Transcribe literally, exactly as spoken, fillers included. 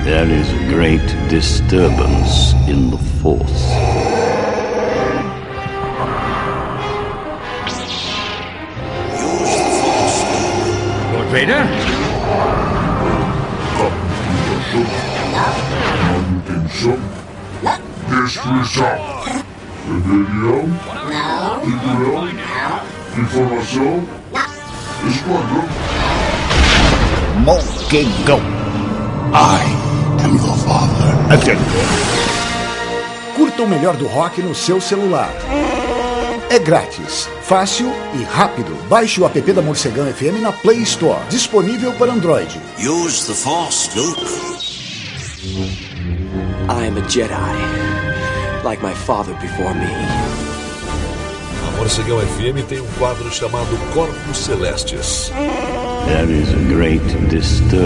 There is a great disturbance in the Force. Lord Vader? Manutenção. Destruição. Rebelião. Cinturão. Informação. Esquadrão. Morcegão. I am your father. Aquele. Curta o melhor do rock no seu celular. É grátis, fácil e rápido. Baixe o app da Morcegão F M na Play Store. Disponível para Android. Use the Force, Luke. I am a Jedi, like my father before me. A Morcegão F M tem um quadro chamado Corpos Celestes. There is a great disturbance.